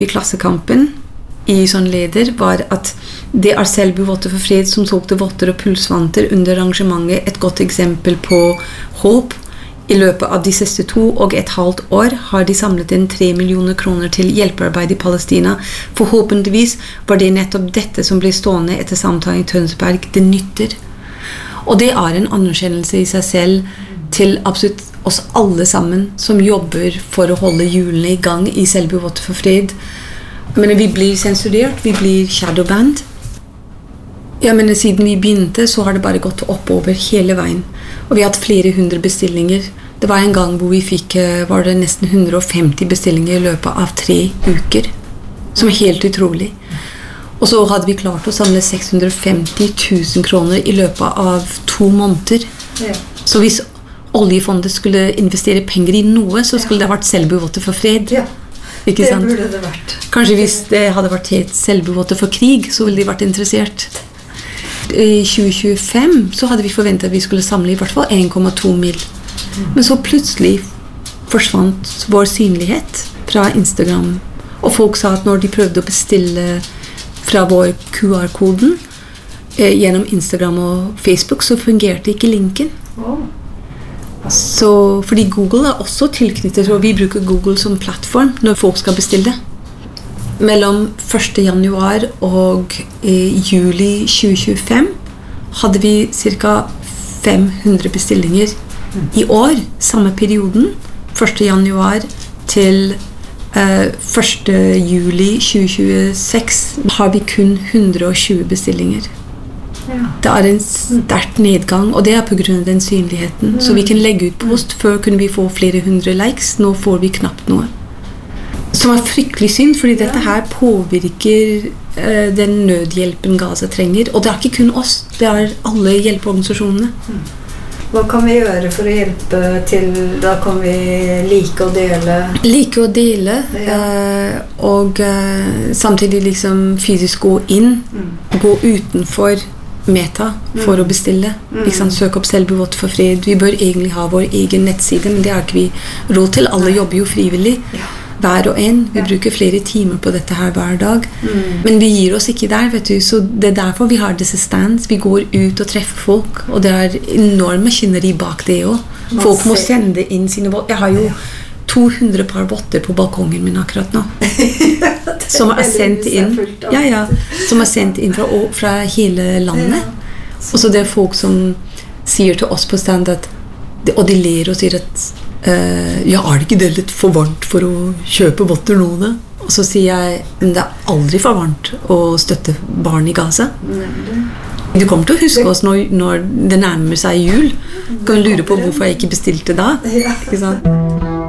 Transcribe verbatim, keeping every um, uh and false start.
I Klassekampen i sånn leder var at det er Selbu Votter for fred som solgte votter og pulsvanter under arrangementet et godt eksempel på håp. I løpet av de siste to og et halvt år har de samlet inn tre millioner kroner til hjelpearbeid i Palestina. Forhåpentligvis var det nettopp dette som ble stående etter samtalen i Tønsberg. Det nytter. Og det er en anerkjennelse i seg selv til absolutt oss alle sammen som jobber for å holde hjulene i gang i Selbu Votter for fred. Men vi blir sensurert, vi blir shadowband. Ja, men siden vi begynte så har det bare gått oppover hele veien. Og vi har hatt flere hundre bestillinger. Det var en gang hvor vi fikk var det nesten hundre og femti bestillinger i løpet av tre uker. Som er helt utrolig. Og så hadde vi klart å samle seks hundre og femti tusen kroner i løpet av to måneder. Ja. Så hvis oljefondet skulle investere penger i noe, så skulle det ha vært Selbu Votter for fred. Ja, ikke sant? Det burde det vært. Kanskje hvis det hadde vært helt Selbu Votter for krig, så ville de vært interessert. I tjue tjuefem så hadde vi forventet at vi skulle samle i hvert fall en komma to mil. Men så plutselig forsvant vår synlighet fra Instagram. Og folk sa at når de prøvde å bestille fra vår Q R-koden eh, gjennom Instagram og Facebook, så fungerte ikke linken. Oh. Så, fordi Google er også tilknyttet, og vi bruker Google som plattform når folk skal bestille. Mellom første januar og eh, juli tjue tjuefem hadde vi cirka fem hundre bestillinger. I år, samme perioden, første januar til eh, første juli tjue tjueseks, har vi kun hundre og tjue bestillinger. Ja. Det er en sterk nedgang, og det er på grunn av den synligheten. Mm. Så vi kan legge ut post. Før kunne vi få flere hundre likes, nå får vi knapt noe. Som er fryktelig synd, fordi ja. Dette her påvirker uh, den nødhjelpen Gaza trenger. Og det er ikke kun oss, det er alle hjelpeorganisasjonene. Mm. Hva kan vi gjøre for å hjelpe til? Da kan vi like å dele. Like å dele, ja. uh, og uh, samtidig liksom fysisk gå inn, mm. gå utenfor Meta for mm. å bestille. Mm. Liksom, søk opp Selbu Votter for fred. Vi bør egentlig ha vår egen nettside, men det har ikke vi råd til. Alle jobber jo frivillig. Ja. Hver og en. Vi ja. Bruker flere timer på dette her hver dag. Mm. Men vi gir oss ikke der, vet du. Så det er derfor vi har disse stands. Vi går ut og treffer folk, og det er enorme maskineri bak det også. Folk må sende inn sine votter. Jeg har jo to hundre par votter på balkongen min akkurat nå. Som er sendt inn. Ja, ja. Som er sendt inn fra, fra hele landet. Og så det er folk som sier til oss på stand at, og de ler og sier at Uh, ja, er det ikke det litt for varmt for å kjøpe votter nå da? Og så sier jeg, men det er aldri for varmt å støtte barn i Gaza. Du kommer til å huske oss når, når det nærmer seg jul. Du kan lure på hvorfor jeg ikke bestilte da. Ikke sant?